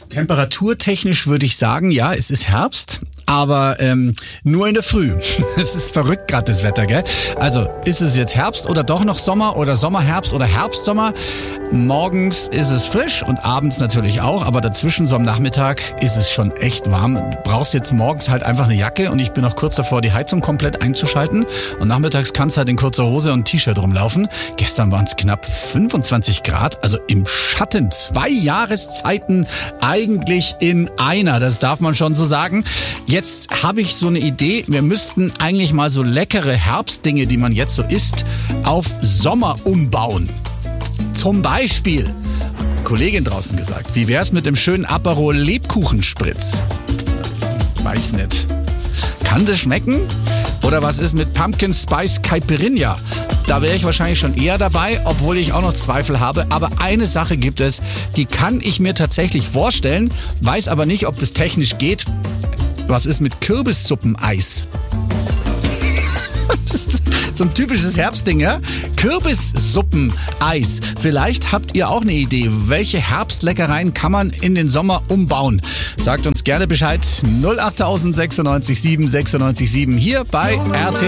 Temperaturtechnisch würde ich sagen, ja, es ist Herbst, aber nur in der Früh. Es ist verrückt gerade das Wetter, gell? Also ist es jetzt Herbst oder doch noch Sommer oder Sommerherbst oder Herbstsommer? Morgens ist es frisch und abends natürlich auch, aber dazwischen so am Nachmittag ist es schon echt warm. Du brauchst jetzt morgens halt einfach eine Jacke und ich bin noch kurz davor, die Heizung komplett einzuschalten und nachmittags kannst du halt in kurzer Hose und T-Shirt rumlaufen. Gestern waren es knapp 25 Grad, also im Schatten. 2 Jahreszeiten eigentlich in einer, das darf man schon so sagen. Jetzt habe ich so eine Idee, wir müssten eigentlich mal so leckere Herbstdinge, die man jetzt so isst, auf Sommer umbauen. Zum Beispiel, Kollegin draußen gesagt, wie wär's mit dem schönen Aperol Lebkuchenspritz? Weiß nicht. Kann das schmecken? Oder was ist mit Pumpkin Spice Caipirinha? Da wäre ich wahrscheinlich schon eher dabei, obwohl ich auch noch Zweifel habe. Aber eine Sache gibt es, die kann ich mir tatsächlich vorstellen, weiß aber nicht, ob das technisch geht. Was ist mit Kürbissuppeneis? Das ist so ein typisches Herbstding, ja? Kürbissuppeneis. Vielleicht habt ihr auch eine Idee. Welche Herbstleckereien kann man in den Sommer umbauen? Sagt uns gerne Bescheid. 08000 96 7 96 7 hier bei RTL.